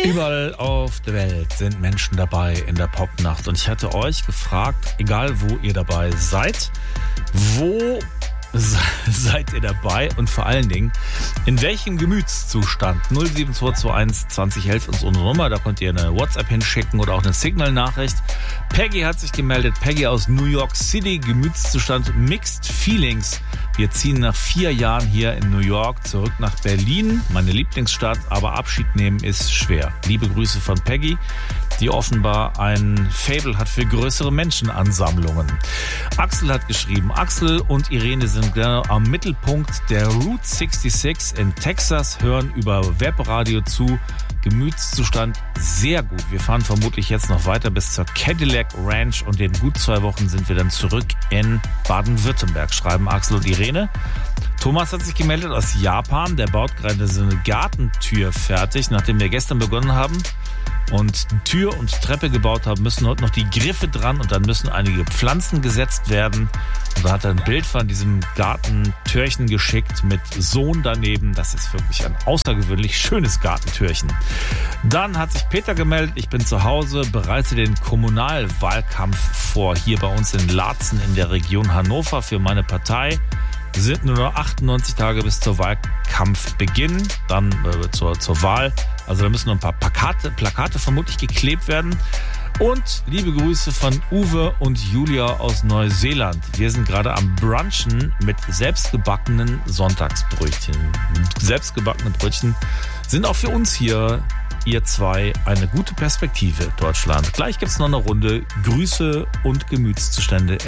Überall auf der Welt sind Menschen dabei in der Popnacht. Und ich hatte euch gefragt, egal wo ihr dabei seid, wo seid ihr dabei und vor allen Dingen, in welchem Gemütszustand? 07221 2011 ist unsere Nummer, da könnt ihr eine WhatsApp hinschicken oder auch eine Signal-Nachricht. Peggy hat sich gemeldet, Peggy aus New York City, Gemütszustand Mixed Feelings. Wir ziehen nach 4 Jahren hier in New York zurück nach Berlin, meine Lieblingsstadt, aber Abschied nehmen ist schwer. Liebe Grüße von Peggy, die offenbar ein Faible hat für größere Menschenansammlungen. Axel hat geschrieben, Axel und Irene sind am Mittelpunkt der Route 66 in Texas, hören über Webradio zu. Gemütszustand sehr gut. Wir fahren vermutlich jetzt noch weiter bis zur Cadillac Ranch und in gut 2 Wochen sind wir dann zurück in Baden-Württemberg, schreiben Axel und Irene. Thomas hat sich gemeldet aus Japan. Der baut gerade so eine Gartentür fertig, nachdem wir gestern begonnen haben und Tür und Treppe gebaut haben, müssen heute noch die Griffe dran und dann müssen einige Pflanzen gesetzt werden. Und da hat er ein Bild von diesem Gartentürchen geschickt mit Sohn daneben. Das ist wirklich ein außergewöhnlich schönes Gartentürchen. Dann hat sich Peter gemeldet, ich bin zu Hause, bereite den Kommunalwahlkampf vor, hier bei uns in Laatzen in der Region Hannover für meine Partei. Es sind nur noch 98 Tage bis zur Wahlkampfbeginn, dann zur Wahl. Also da müssen noch ein paar Plakate vermutlich geklebt werden. Und liebe Grüße von Uwe und Julia aus Neuseeland. Wir sind gerade am Brunchen mit selbstgebackenen Sonntagsbrötchen. Selbstgebackene Brötchen sind auch für uns hier, ihr zwei, eine gute Perspektive, Deutschland. Gleich gibt's noch eine Runde Grüße und Gemütszustände